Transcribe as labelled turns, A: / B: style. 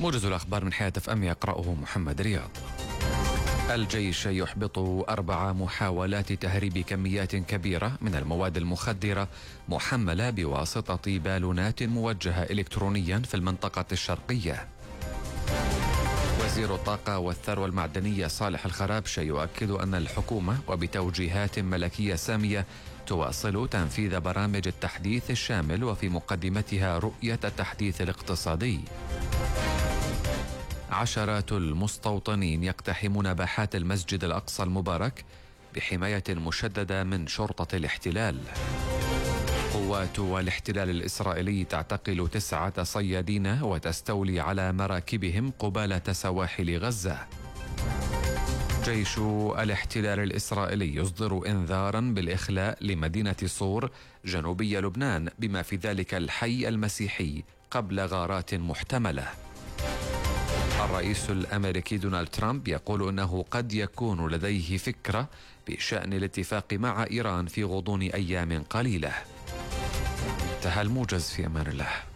A: موجز الأخبار من حياة FM يقرأه محمد رياض. الجيش يحبط 4 محاولات تهريب كميات كبيرة من المواد المخدرة محملة بواسطة بالونات موجهة إلكترونيا في المنطقة الشرقية. وزير الطاقة والثروة المعدنية صالح الخرابشة يؤكد أن الحكومة وبتوجيهات ملكية سامية تواصل تنفيذ برامج التحديث الشامل وفي مقدمتها رؤية التحديث الاقتصادي. عشرات المستوطنين يقتحمون باحات المسجد الأقصى المبارك بحماية مشددة من شرطة الاحتلال. قوات الاحتلال الإسرائيلي تعتقل 9 صيادين وتستولي على مراكبهم قبالة سواحل غزة. جيش الاحتلال الإسرائيلي يصدر إنذارا بالإخلاء لمدينة صور جنوبي لبنان بما في ذلك الحي المسيحي قبل غارات محتملة. الرئيس الأمريكي دونالد ترامب يقول أنه قد يكون لديه فكرة بشأن الاتفاق مع إيران في غضون أيام قليلة. انتهى الموجز، في أمان الله.